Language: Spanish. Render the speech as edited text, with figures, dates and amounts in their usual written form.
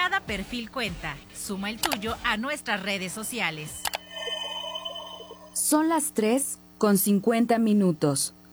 Cada perfil cuenta. Suma el tuyo a nuestras redes sociales. Son las 3:50.